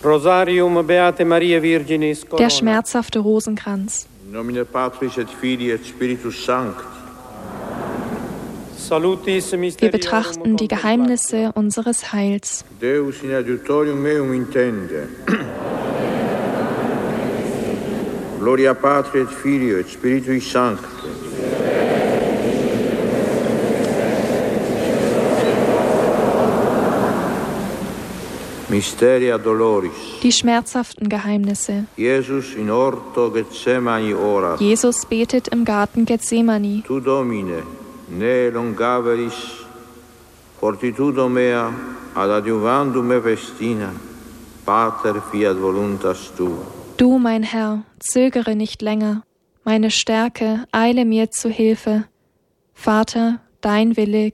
Rosarium Beate Maria Virginis Corona. Der schmerzhafte Rosenkranz. In nomine Patris et Filii et Spiritus Sancti. Salutis Wir Mysteriorum betrachten die Geheimnisse unseres Heils. Deus in adiutorium meum intende. Gloria Patri et Filio et Spiritui Sancti. Mysteria Doloris. Die schmerzhaften Geheimnisse. Jesus in orto Gethsemani ora. Jesus betet im Garten Gethsemane. Tu Domine, ne longaveris, fortitudo mea, ad adiuvandum me festina, Pater fiat voluntas tua. Du, mein Herr, zögere nicht länger. Meine Stärke, eile mir zu Hilfe. Vater, dein Wille